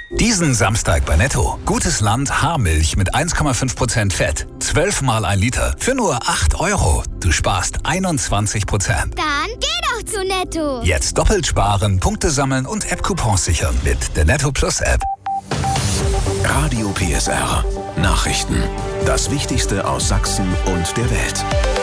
Diesen Samstag bei Netto. Gutes Land Haarmilch mit 1,5% Fett. 12 mal 1 Liter für nur 8 €. Du sparst 21%. Dann geh doch zu Netto. Jetzt doppelt sparen, Punkte sammeln und App-Coupons sichern mit der Netto Plus App. Radio PSR. Nachrichten. Das Wichtigste aus Sachsen und der Welt.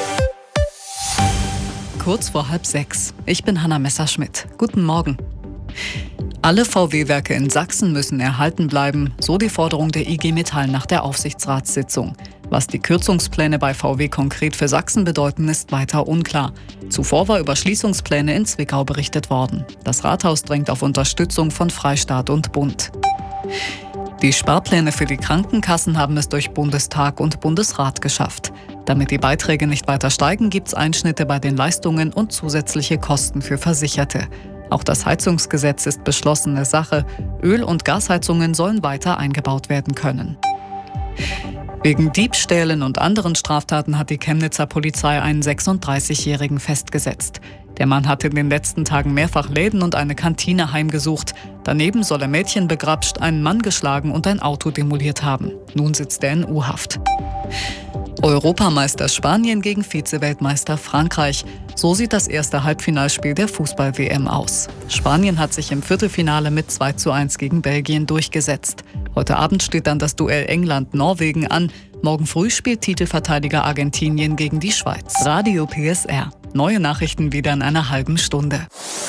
Kurz vor 5:30. Ich bin Hanna Messerschmidt. Guten Morgen. Alle VW-Werke in Sachsen müssen erhalten bleiben, so die Forderung der IG Metall nach der Aufsichtsratssitzung. Was die Kürzungspläne bei VW konkret für Sachsen bedeuten, ist weiter unklar. Zuvor war über Schließungspläne in Zwickau berichtet worden. Das Rathaus drängt auf Unterstützung von Freistaat und Bund. Die Sparpläne für die Krankenkassen haben es durch Bundestag und Bundesrat geschafft. Damit die Beiträge nicht weiter steigen, gibt es Einschnitte bei den Leistungen und zusätzliche Kosten für Versicherte. Auch das Heizungsgesetz ist beschlossene Sache. Öl- und Gasheizungen sollen weiter eingebaut werden können. Wegen Diebstählen und anderen Straftaten hat die Chemnitzer Polizei einen 36-Jährigen festgesetzt. Der Mann hat in den letzten Tagen mehrfach Läden und eine Kantine heimgesucht. Daneben soll er Mädchen begrapscht, einen Mann geschlagen und ein Auto demoliert haben. Nun sitzt er in U-Haft. Europameister Spanien gegen Vize-Weltmeister Frankreich. So sieht das erste Halbfinalspiel der Fußball-WM aus. Spanien hat sich im Viertelfinale mit 2:1 gegen Belgien durchgesetzt. Heute Abend steht dann das Duell England-Norwegen an. Morgen früh spielt Titelverteidiger Argentinien gegen die Schweiz. Radio PSR. Neue Nachrichten wieder in einer halben Stunde.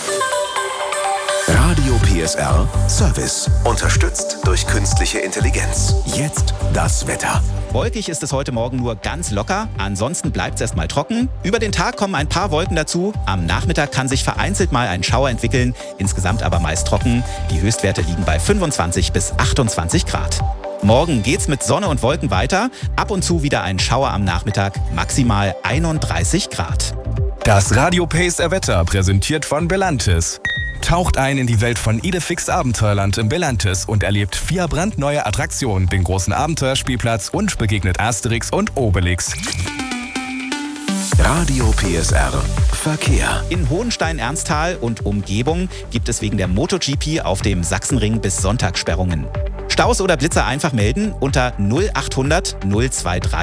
Radio PSR Service. Unterstützt durch künstliche Intelligenz. Jetzt das Wetter. Wolkig ist es heute Morgen nur ganz locker. Ansonsten bleibt es erstmal trocken. Über den Tag kommen ein paar Wolken dazu. Am Nachmittag kann sich vereinzelt mal ein Schauer entwickeln. Insgesamt aber meist trocken. Die Höchstwerte liegen bei 25 bis 28 Grad. Morgen geht's mit Sonne und Wolken weiter. Ab und zu wieder ein Schauer am Nachmittag. Maximal 31 Grad. Das Radio PSR Wetter präsentiert von Belantis. Taucht ein in die Welt von Idefix Abenteuerland im Belantis und erlebt 4 brandneue Attraktionen, den großen Abenteuerspielplatz und begegnet Asterix und Obelix. Radio PSR Verkehr. In Hohenstein-Ernsthal und Umgebung gibt es wegen der MotoGP auf dem Sachsenring bis Sonntag Sperrungen. Staus oder Blitzer einfach melden unter 0800 023